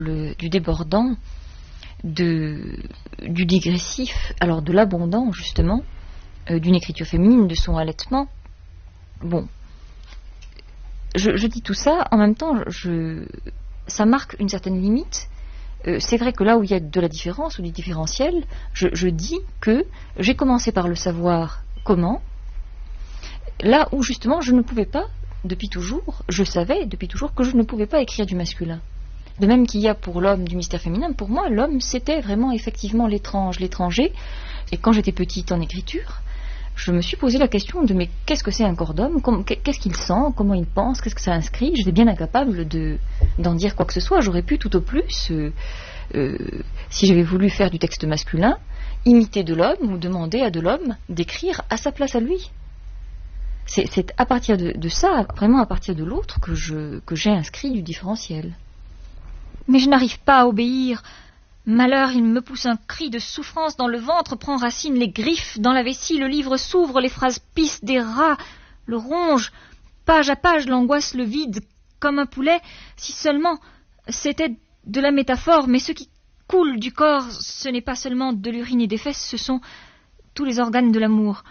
du débordant, du digressif, alors de l'abondant justement, d'une écriture féminine, de son allaitement. Bon, je dis tout ça, en même temps, ça marque une certaine limite. C'est vrai que là où il y a de la différence ou du différentiel, je dis que j'ai commencé par le savoir comment, là où justement je ne pouvais pas, depuis toujours, je savais depuis toujours que je ne pouvais pas écrire du masculin. De même qu'il y a pour l'homme du mystère féminin, pour moi l'homme c'était vraiment effectivement l'étranger. Et quand j'étais petite en écriture, je me suis posé la question de mais qu'est-ce que c'est un corps d'homme, qu'est-ce qu'il sent, comment il pense, qu'est-ce que ça inscrit. J'étais bien incapable d'en dire quoi que ce soit. J'aurais pu tout au plus, si j'avais voulu faire du texte masculin, imiter de l'homme ou demander à de l'homme d'écrire à sa place à lui. C'est à partir de ça, vraiment à partir de l'autre, que j'ai inscrit du différentiel. Mais je n'arrive pas à obéir. Malheur, il me pousse un cri de souffrance dans le ventre, prend racine les griffes dans la vessie, le livre s'ouvre, les phrases pissent des rats, le ronge, page à page, l'angoisse le vide, comme un poulet. Si seulement c'était de la métaphore, mais ce qui coule du corps, ce n'est pas seulement de l'urine et des fesses, ce sont tous les organes de l'amour.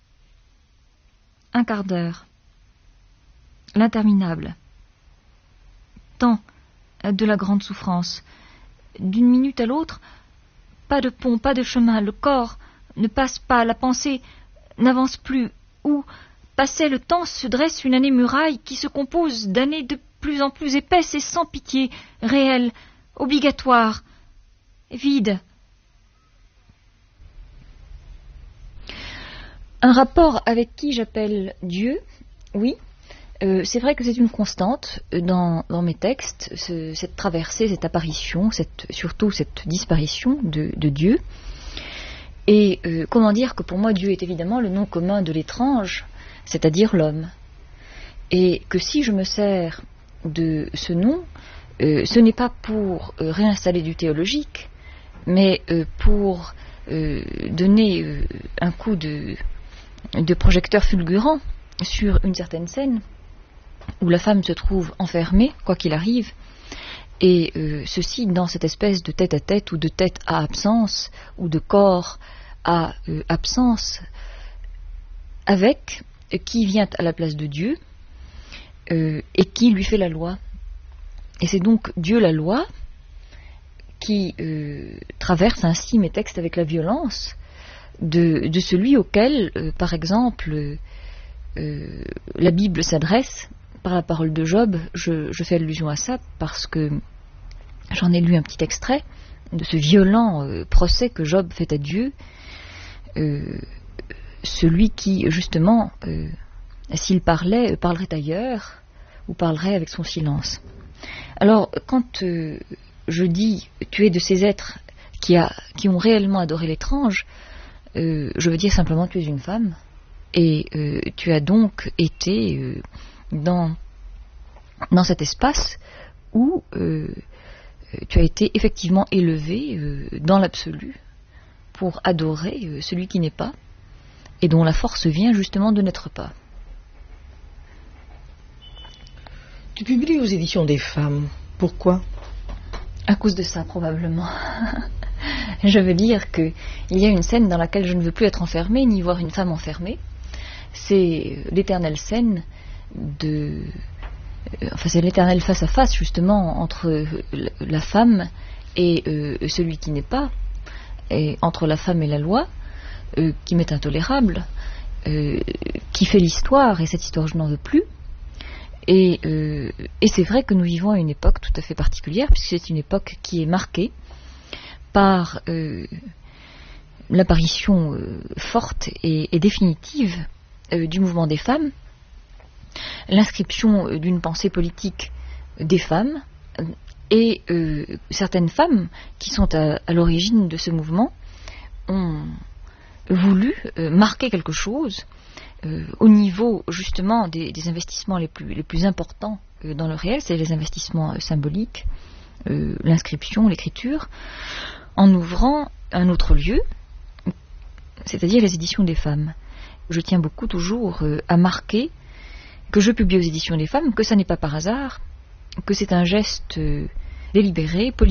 Un quart d'heure. L'interminable. Temps de la grande souffrance. D'une minute à l'autre, pas de pont, pas de chemin, le corps ne passe pas, la pensée n'avance plus. Où passait le temps se dresse une année muraille qui se compose d'années de plus en plus épaisses et sans pitié, réelles, obligatoires, vides. Un rapport avec qui j'appelle Dieu, oui. C'est vrai que c'est une constante dans mes textes, cette traversée, cette apparition, surtout cette disparition de Dieu. Et comment dire que pour moi Dieu est évidemment le nom commun de l'étrange, c'est-à-dire l'homme. Et que si je me sers de ce nom, ce n'est pas pour réinstaller du théologique, mais pour donner un coup de projecteur fulgurant sur une certaine scène où la femme se trouve enfermée, quoi qu'il arrive, et ceci dans cette espèce de tête-à-tête ou de tête à absence, ou de corps à absence, avec qui vient à la place de Dieu et qui lui fait la loi. Et c'est donc Dieu la loi qui traverse ainsi mes textes avec la violence de celui auquel, par exemple, la Bible s'adresse. Par la parole de Job, je fais allusion à ça parce que j'en ai lu un petit extrait de ce violent procès que Job fait à Dieu, celui qui, justement, s'il parlait, parlerait ailleurs ou parlerait avec son silence. Alors, quand je dis « tu es de ces êtres qui ont réellement adoré l'étrange », je veux dire simplement « tu es une femme » et tu as donc été... dans cet espace où tu as été effectivement élevé dans l'absolu pour adorer celui qui n'est pas et dont la force vient justement de n'être pas. Tu publies aux éditions des femmes. Pourquoi ? À cause de ça, probablement. Je veux dire qu'il y a une scène dans laquelle je ne veux plus être enfermée, ni voir une femme enfermée. C'est l'éternelle scène c'est l'éternel face à face justement entre la femme et celui qui n'est pas, et entre la femme et la loi, qui m'est intolérable, qui fait l'histoire, et cette histoire je n'en veux plus. Et c'est vrai que nous vivons à une époque tout à fait particulière, puisque c'est une époque qui est marquée par l'apparition forte et définitive du mouvement des femmes, l'inscription d'une pensée politique des femmes, et certaines femmes qui sont à l'origine de ce mouvement ont voulu marquer quelque chose au niveau justement des investissements les plus importants dans le réel, c'est les investissements symboliques, l'inscription, l'écriture, en ouvrant un autre lieu, c'est-à-dire les éditions des femmes. Je tiens beaucoup toujours à marquer que je publie aux éditions des femmes, que ça n'est pas par hasard, que c'est un geste délibéré, politique.